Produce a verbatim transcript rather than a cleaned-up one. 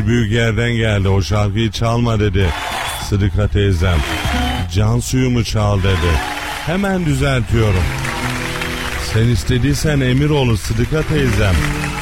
mesaj büyük yerden geldi. O şarkıyı çalma dedi Sıdıka teyzem. Can suyumu çal dedi. Hemen düzeltiyorum. Sen istediysen emir olur Sıdıka teyzem.